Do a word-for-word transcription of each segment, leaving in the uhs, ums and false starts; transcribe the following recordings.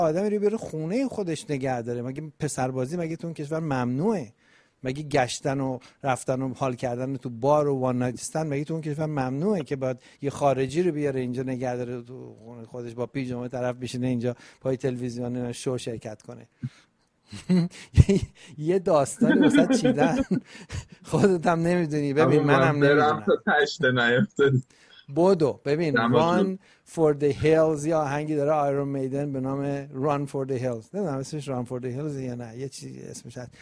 آدمی رو بیاره خونه خودش نگه داره؟ مگه پسربازی مگه تو اون کشور ممنوعه؟ مگه گشتن و رفتن و حال کردن تو بار و وان نایت استند مگه تو اون کشور ممنوعه که باید یه خارجی رو بیاره اینجا نگه داره تو خونه خودش با پیژامه طرف بشینه اینجا پای تلویزیون شو شرکت کنه؟ یه داستانی واسه چیدن خودت هم نمیدونی. ببین منم نمیدونم تشته نیفتاد. بودو ببین Run for the Hills یا آهنگی داره آیرون میدن به نام Run for the Hills، نمیدونم اسمش Run for the Hills یا نه یه چیزی اسمش هست.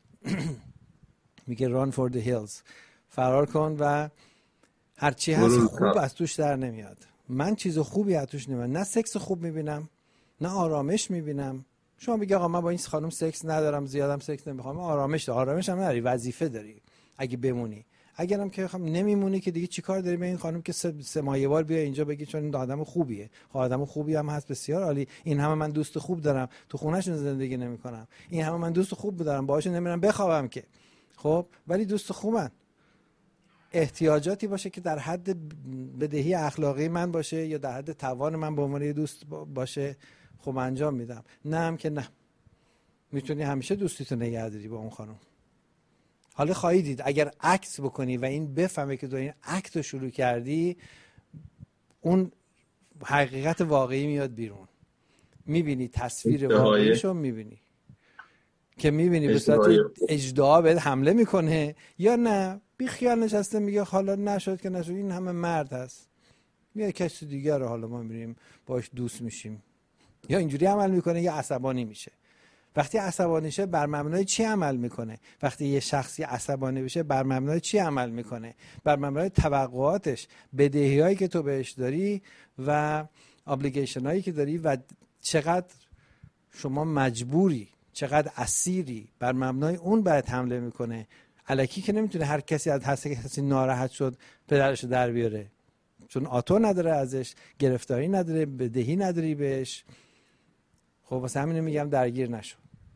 میگه Run for the Hills، فرار کن و هرچی هست خوب از توش در نمیاد. من چیز خوبی از توش نمیاد، نه سکس خوب میبینم نه آرامش میبینم. شما بگی آقا من با این خانم سکس ندارم، زیادم سکس نمیخوام، آرامش داری. آرامش هم نداری، وظیفه داری اگه بمونی. اگرم که خب نمیمونی که دیگه چیکار داری به این خانم که سه, سه ماه یه بار بیا اینجا بگی چون این آدم خوبیه. آدم خوبی هم هست، بسیار عالی. این همه من دوست خوب دارم تو خونه‌شون زندگی نمی‌کنم، این همه من دوست خوب دارم باهاشون نمیرم بخوابم که، خب ولی دوست خوبن. احتیاجاتی باشه که در حد بدهی اخلاقی من باشه یا در حد توان من به عنوان دوست باشه، خب انجام میدم. نه هم که نه، میتونی همیشه دوستیتو نگه داری با اون خانم. حالا خواهی دید اگر اکت بکنی و این بفهمه که تو این اکت رو شروع کردی، اون حقیقت واقعی میاد بیرون. میبینی تصویر واقعیشو، میبینی که میبینی به صورت اجدعا بهت حمله میکنه یا نه بی خیال نشسته میگه حالا نشد که نشد، این همه مرد هست، میاد کسی دیگر رو حالا ما میریم باش دوست میشیم. یا اینجوری عمل میکنه یا عصبانی میشه. وقتی عصبانی شه بر مبنای چی عمل میکنه؟ وقتی یه شخصی عصبانی بشه بر مبنای چی عمل میکنه؟ بر مبنای توقعاتش، بدهیایی که تو بهش داری و ابلیگیشن هایی که داری و چقدر شما مجبوری، چقدر اسیری، بر مبنای اون باید حمله میکنه. الکی که نمیتونه هر کسی از هسته که کسی ناراحت شد پدرش در بیاره، چون آتو نداره ازش، گرفتاری نداره، بدهی نداری بهش. خب واسه همینه میگم درگیر نشو.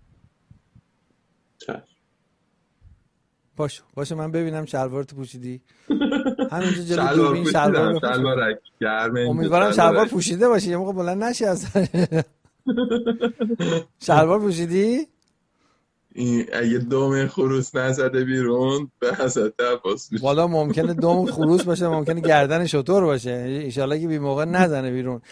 چشم. باشه باشه من ببینم شلوارتو پوشیدی همینجا جلوی دوربین شلوار شلوارک گرمه. امیدوارم شلوار پوشیده باشی یه موقع بلند نشی از شلوار پوشیدی؟ این اگه دوم خروس نزده بیرون به حضرت عباس میشه. والا ممکنه دوم خروس باشه، ممکنه گردن شتر باشه، ان شاءالله که بی موقع نزنه بیرون.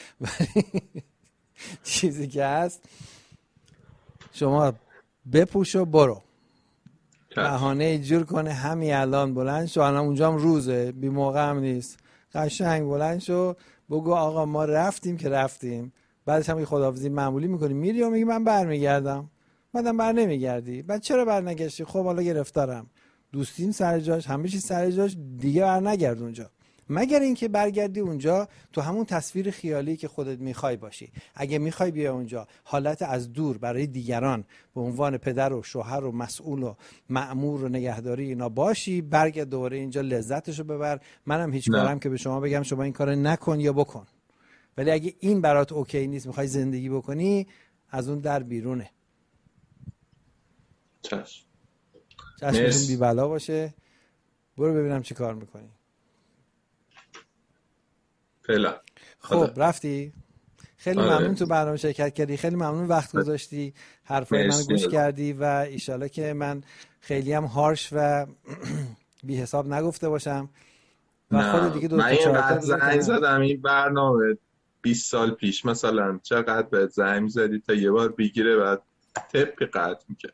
چیزی که هست شما بپوش و برو، بهانه جور کنه همین الان بلند شو، الان اونجا هم روزه، بی موقع هم نیست، قشنگ بلند شو بگو آقا ما رفتیم که رفتیم. بعدش هم خداحافظی معمولی میکنی میری و میگی من برمیگردم. بعدم بر نمیگردی. بعد چرا بر نگشتی؟ خب حالا گرفتارم، دوستیم سر جاش، همه چیز سر جاش، دیگه بر نگرد اونجا. مگر اینکه برگردی اونجا تو همون تصویر خیالی که خودت میخوای باشی. اگه میخوای بیا اونجا حالت از دور برای دیگران به عنوان پدر و شوهر و مسئول و مأمور و نگهداری اینا باشی، برگرد دوباره اینجا لذتشو ببر. منم هیچ کارم که به شما بگم شما این کارو نکن یا بکن، ولی اگه این برات اوکی نیست، میخوای زندگی بکنی، از اون در بیرونه. چشم. چشمتون بی بلا باشه. برو ببینم چی کار میکنی. فعلا. خب رفتی؟ خیلی آره. ممنون تو برنامه شرکت کردی، خیلی ممنون وقت گذاشتی، حرفای من گوش کردی و ایشالا که من خیلی هم هارش و بی حساب نگفته باشم و خود دیگه دو تا چهار تا زنگ زدم این برنامه بیست سال پیش مثلا، چقدر بهت زنگ زدی تا یه بار بگیره بعد تپی قطع میکرد.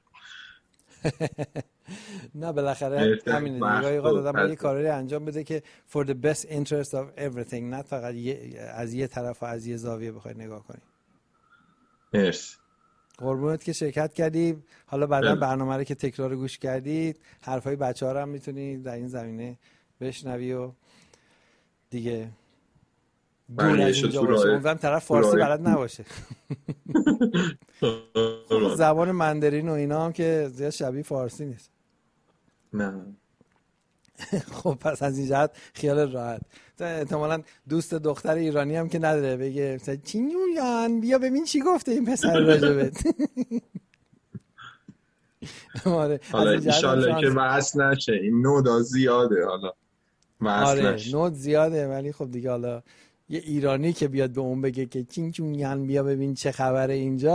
نه بالاخره همینه دیگه، گاهی اوقات آدم یه کاری انجام بده که for the best interest of everything، نه فقط از یه طرف و از یه زاویه بخوای نگاه کنی. مرسی. قربونت که شرکت کردی. حالا بعدا برنامه رو که تکرار گوش کردی حرفای بچه‌ها رو هم میتونی در این زمینه بشنوی و دیگه دور از اینجا باشه. امیدوارم طرف فارسی بلد نباشه. زبان مندرین و اینا هم که زیاد شبیه فارسی نیست. نه. خب پس از این جهت خیال راحت. احتمالاً دوست دختر ایرانی هم که نداره بگه چی میگن بیا ببین چی گفته این پسر راجبت. حالا انشالله که وصل نشه، این نودا زیاده. حالا آره نود زیاده ولی خب دیگه حالا یه ایرانی که بیاد به اون بگه که چین چون یان بیا ببین چه خبره اینجا